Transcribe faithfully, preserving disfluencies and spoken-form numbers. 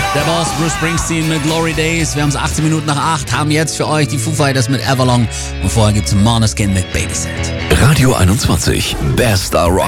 Der Boss Bruce Springsteen mit Glory Days. Wir haben es achtzehn Minuten nach acht, haben jetzt für euch die Foo Fighters mit Everlong und vorher gibt's Måneskin mit Babysit. Radio einundzwanzig, Best Star Rock.